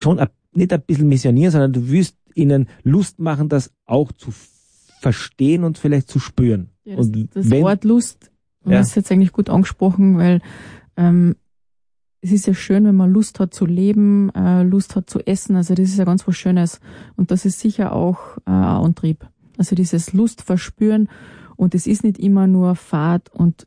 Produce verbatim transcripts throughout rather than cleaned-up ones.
schon ein, nicht ein bisschen missionieren, sondern du willst ihnen Lust machen, das auch zu verstehen und vielleicht zu spüren. Ja, das und das wenn, Wort Lust, du ja. hast jetzt eigentlich gut angesprochen, weil ähm, es ist ja schön, wenn man Lust hat zu leben, äh, Lust hat zu essen, also das ist ja ganz was Schönes. Und das ist sicher auch äh, ein Antrieb. Also dieses Lust verspüren, und es ist nicht immer nur fad und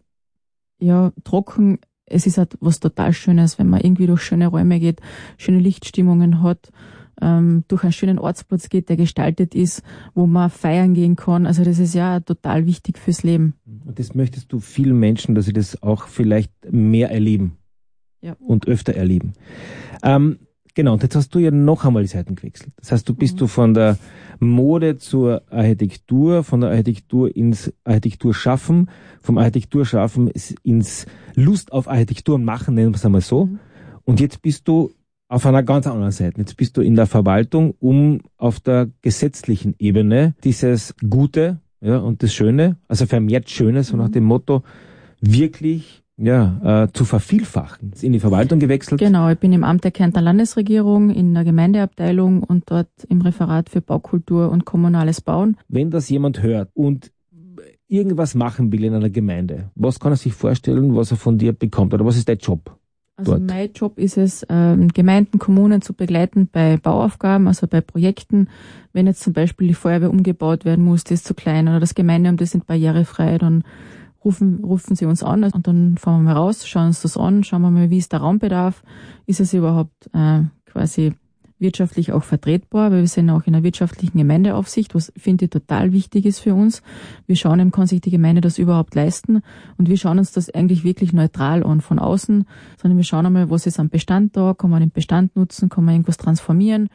ja trocken. Es ist halt was total Schönes, wenn man irgendwie durch schöne Räume geht, schöne Lichtstimmungen hat, ähm, durch einen schönen Ortsplatz geht, der gestaltet ist, wo man feiern gehen kann. Also das ist ja total wichtig fürs Leben. Und das möchtest du vielen Menschen, dass sie das auch vielleicht mehr erleben. Ja. Und öfter erleben. Ähm, genau, und jetzt hast du ja noch einmal die Seiten gewechselt. Das heißt, du bist mhm. du von der Mode zur Architektur, von der Architektur ins Architekturschaffen, vom Architekturschaffen ins Lust auf Architektur machen, nennen wir es einmal so. Mhm. Und jetzt bist du auf einer ganz anderen Seite. Jetzt bist du in der Verwaltung, um auf der gesetzlichen Ebene dieses Gute, ja, und das Schöne, also vermehrt Schönes, so nach dem Motto, wirklich ja, äh, zu vervielfachen. Ist in die Verwaltung gewechselt. Genau, ich bin im Amt der Kärntner Landesregierung in der Gemeindeabteilung und dort im Referat für Baukultur und kommunales Bauen. Wenn das jemand hört und irgendwas machen will in einer Gemeinde, was kann er sich vorstellen, was er von dir bekommt? Oder was ist dein Job? Also dort? Mein Job ist es, ähm, Gemeinden, Kommunen zu begleiten bei Bauaufgaben, also bei Projekten. Wenn jetzt zum Beispiel die Feuerwehr umgebaut werden muss, das ist zu klein, oder das Gemeindeamt, das sind barrierefrei, dann rufen, rufen sie uns an und dann fahren wir mal raus, schauen uns das an, schauen wir mal, wie ist der Raumbedarf, ist es überhaupt äh, quasi wirtschaftlich auch vertretbar, weil wir sind auch in der wirtschaftlichen Gemeindeaufsicht, was finde ich total wichtig ist für uns. Wir schauen eben, kann sich die Gemeinde das überhaupt leisten, und wir schauen uns das eigentlich wirklich neutral an von außen, sondern wir schauen einmal, was ist am Bestand da, kann man den Bestand nutzen, kann man irgendwas transformieren,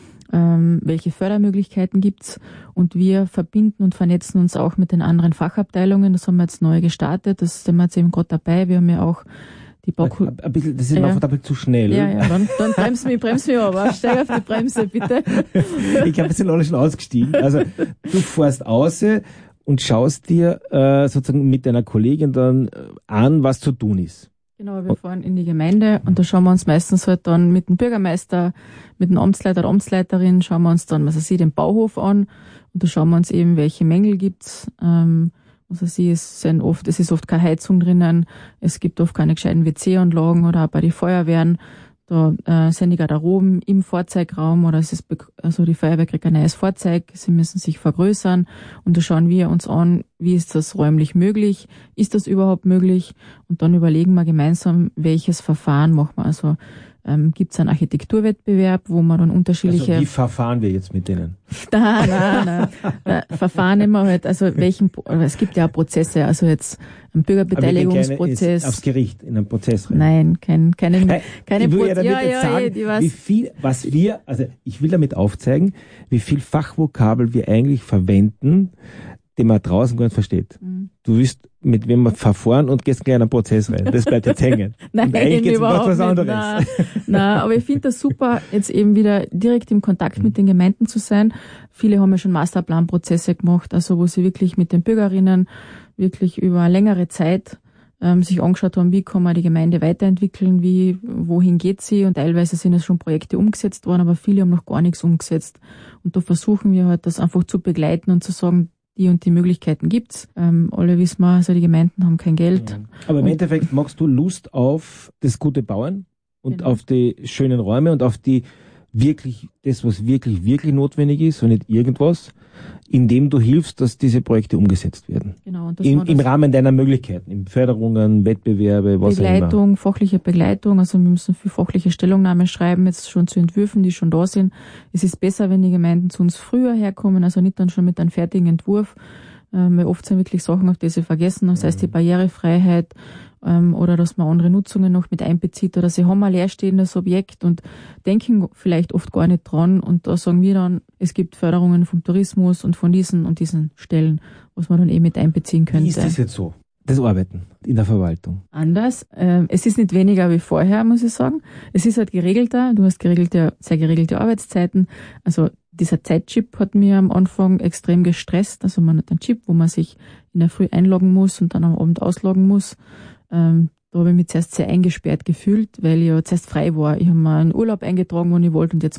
ähm, welche Fördermöglichkeiten gibt's, und wir verbinden und vernetzen uns auch mit den anderen Fachabteilungen. Das haben wir jetzt neu gestartet, das sind wir jetzt eben gerade dabei. Wir haben ja auch die Baukultur. Ein bisschen, das ist mir ja. einfach ein bisschen zu schnell. Ja, ja, dann, dann bremst mich, bremst mich aber. Steig auf die Bremse, bitte. Ich glaube, wir sind alle schon ausgestiegen. Also, du fährst aus und schaust dir äh, sozusagen mit deiner Kollegin dann an, was zu tun ist. Genau, wir fahren in die Gemeinde und da schauen wir uns meistens halt dann mit dem Bürgermeister, mit dem Amtsleiter, der Amtsleiterin, schauen wir uns dann, was weiß ich, den Bauhof an, und da schauen wir uns eben, welche Mängel gibt's. Ähm, was weiß ich, es sind oft, es ist oft keine Heizung drinnen, es gibt oft keine gescheiten W C-Anlagen, oder auch bei den Feuerwehren, da äh, sind die Garderoben im Fahrzeugraum, oder es ist, also die Feuerwehr kriegt ein neues Fahrzeug, sie müssen sich vergrößern, und da schauen wir uns an, wie ist das räumlich möglich, ist das überhaupt möglich, und dann überlegen wir gemeinsam, welches Verfahren machen wir. Also ähm, gibt es einen Architekturwettbewerb, wo man dann unterschiedliche... Also wie verfahren wir jetzt mit denen? Nein, nein, nein. Verfahren immer halt, also welchen, es gibt ja auch Prozesse, also jetzt ein Bürgerbeteiligungsprozess. Aufs Gericht, in einem Prozess rein. Nein, kein, keine, Nein, keine ich will ja damit ja, jetzt ja, sagen, ja, wie viel, was wir, also ich will damit aufzeigen, wie viel Fachvokabel wir eigentlich verwenden, den man draußen gar nicht versteht. Mhm. Du willst mit wem wir verfahren und gehst gleich in einen Prozess rein. Das bleibt jetzt hängen. Nein, und eigentlich geht's um überhaupt was anderes. Nein, nein, aber ich finde das super, jetzt eben wieder direkt im Kontakt mhm. mit den Gemeinden zu sein. Viele haben ja schon Masterplanprozesse gemacht, also wo sie wirklich mit den Bürgerinnen wirklich über längere Zeit ähm, sich angeschaut haben, wie kann man die Gemeinde weiterentwickeln, wie, wohin geht sie, und teilweise sind es schon Projekte umgesetzt worden, aber viele haben noch gar nichts umgesetzt. Und da versuchen wir halt, das einfach zu begleiten und zu sagen, die und die Möglichkeiten gibt's. Ähm, alle wissen wir, also die Gemeinden haben kein Geld. Ja. Aber im und Endeffekt magst du Lust auf das gute Bauen und genau. auf die schönen Räume und auf die wirklich, das, was wirklich, wirklich notwendig ist und nicht irgendwas, indem du hilfst, dass diese Projekte umgesetzt werden. Genau. Und das Im, im Rahmen deiner Möglichkeiten, in Förderungen, Wettbewerbe, was auch immer. Begleitung, fachliche Begleitung, also wir müssen viel fachliche Stellungnahmen schreiben, jetzt schon zu Entwürfen, die schon da sind. Es ist besser, wenn die Gemeinden zu uns früher herkommen, also nicht dann schon mit einem fertigen Entwurf, ähm, weil oft sind wirklich Sachen, auf die sie vergessen, das heißt die Barrierefreiheit, ähm, oder dass man andere Nutzungen noch mit einbezieht, oder sie haben ein leerstehendes Objekt und denken vielleicht oft gar nicht dran, und da sagen wir dann, es gibt Förderungen vom Tourismus und von diesen und diesen Stellen, was man dann eh mit einbeziehen könnte. Wie ist das jetzt so, das Arbeiten in der Verwaltung? Anders. Ähm, es ist nicht weniger wie vorher, muss ich sagen. Es ist halt geregelter, du hast geregelte, sehr geregelte Arbeitszeiten, also dieser Zeitchip hat mir am Anfang extrem gestresst, also man hat einen Chip, wo man sich in der Früh einloggen muss und dann am Abend ausloggen muss. Ähm, da habe ich mich zuerst sehr eingesperrt gefühlt, weil ich ja zuerst frei war. Ich habe mir einen Urlaub eingetragen, wann ich wollte, und jetzt